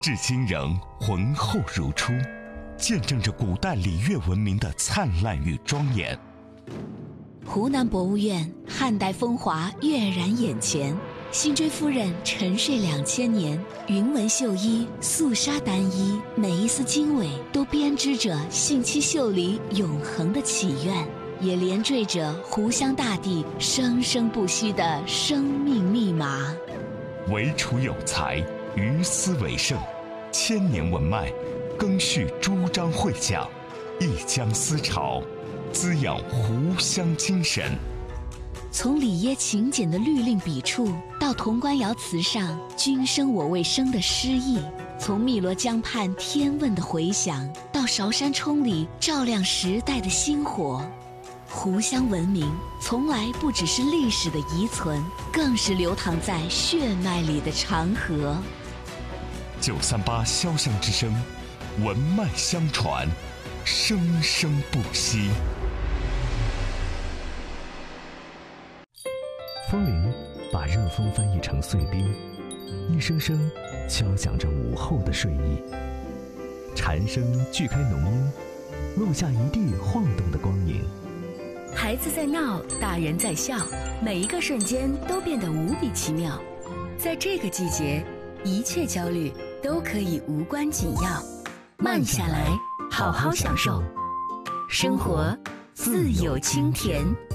至今仍浑厚如初，见证着古代礼乐文明的灿烂与庄严。 湖南博物院汉代风华跃然眼前，辛追夫人沉睡2000年，云纹绣衣，素纱单衣，每一丝经纬都编织着信息秀里永恒的祈愿，也连缀着湖湘大地生生不息的生命密码。 惟楚有才，于斯为盛，千年文脉，更续诸章会讲，一江思潮，滋养湖湘精神。 从里耶勤俭的律令笔触，到潼关窑瓷上君生我未生的诗意；从汨罗江畔天问的回响，到韶山冲里照亮时代的星火。湖湘文明从来不只是历史的遗存，更是流淌在血脉里的长河。 938潇湘之声，文脉相传，生生不息。 风铃把热风翻译成碎冰，一声声敲响着午后的睡意。蝉声锯开浓荫，录下一地晃动的光影。 孩子在闹，大人在笑，每一个瞬间都变得无比奇妙。在这个季节，一切焦虑都可以无关紧要，慢下来，好好享受生活，自有清甜。